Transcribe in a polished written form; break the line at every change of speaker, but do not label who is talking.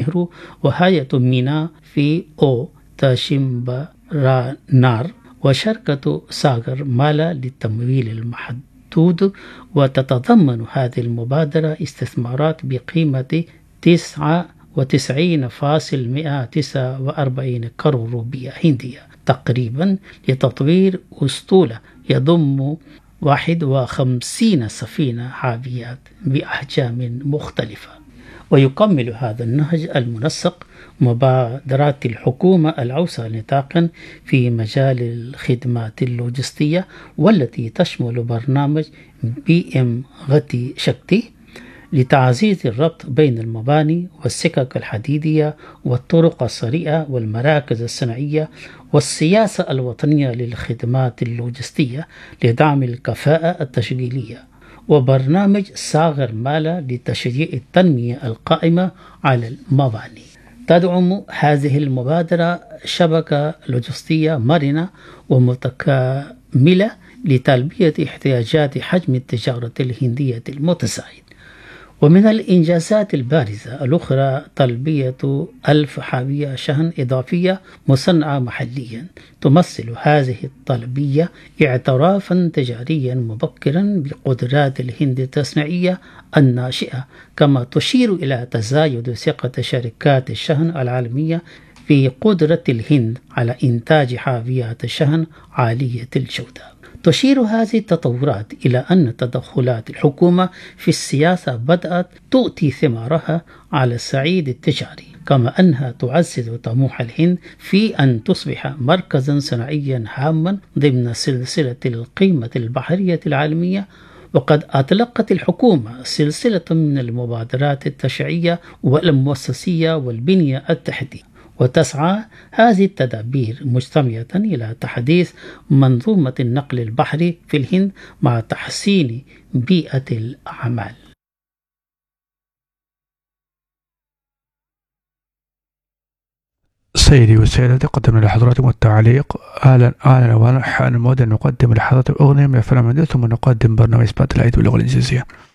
نهرو وهيئة ميناء في أو تاشيمبرانار وشركة ساغر مالا للتمويل المحدود. وتتضمن هذه المبادرة استثمارات بقيمة 99.149 كرور روبية هندية تقريبا لتطوير أسطول يضم 51 سفينة حاويات بأحجام مختلفة. ويكمل هذا النهج المنسق مبادرات الحكومة الأوسع نطاقا في مجال الخدمات اللوجستية، والتي تشمل برنامج بي غتي شكتي لتعزيز الربط بين المباني والسكك الحديدية والطرق السريعة والمراكز الصناعية، والسياسة الوطنية للخدمات اللوجستية لدعم الكفاءة التشغيلية، وبرنامج ساغر مالا لتشجيع التنمية القائمة على المباني. تدعم هذه المبادرة شبكة لوجستية مرنة ومتكاملة لتلبية احتياجات حجم التجارة الهندية المتزايد. ومن الإنجازات البارزة الأخرى تلبية 1000 حاوية شحن إضافية مصنعة محليا. تمثل هذه التلبية اعترافا تجاريا مبكرا بقدرات الهند التصنيعية الناشئة، كما تشير إلى تزايد ثقة شركات الشحن العالمية في قدرة الهند على إنتاج حاويات شحن عالية الجودة. تشير هذه التطورات إلى أن تدخلات الحكومة في السياسة بدأت تؤتي ثمارها على الصعيد التجاري، كما أنها تعزز طموح الهند في أن تصبح مركزا صناعيا هاما ضمن سلسلة القيمة البحرية العالمية. وقد أطلقت الحكومة سلسلة من المبادرات التشريعية والمؤسسية والبنية التحتية، وتسعى هذه التدابير مجتمعة إلى تحديث منظومة النقل البحري في الهند مع تحسين بيئة الأعمال.
سيدي وسيدتي، قدمنا لحضراتكم التعليق. أهلا ونحن نود أن نقدم لحضراتكم أغنية من فيلم ثم نقدم برنامج إثبات العيد باللغة الإنجليزية.